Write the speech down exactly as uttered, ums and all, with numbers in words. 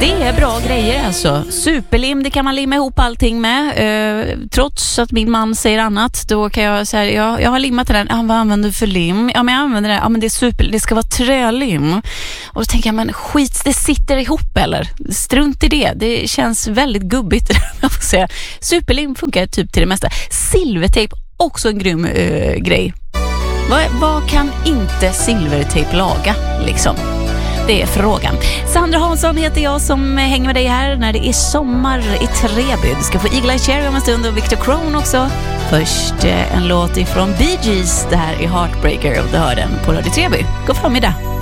Det är bra grejer alltså. Superlim, det kan man limma ihop allting med. Eh, trots att min man säger annat, då kan jag säga, ja, jag har limmat den. Ja, vad använder du för lim? Ja, men jag använder det. Ja, men det är super, det ska vara trälim. Och då tänker jag, men skit, det sitter ihop eller? Strunt i det. Det känns väldigt gubbigt, jag får säga. Superlim funkar typ till det mesta. Silvertejp, också en grym eh, grej. Vad, vad kan inte silvertejp laga, liksom? Det är frågan. Sandra Hansson heter jag som hänger med dig här när det är sommar i Treby. Du ska få Eagle Eye Cherry om en stund och Victor Crone också. Först en låt ifrån Bee Gees. Det här är Heartbreaker och du hör den på Radio Treby. God förmiddag.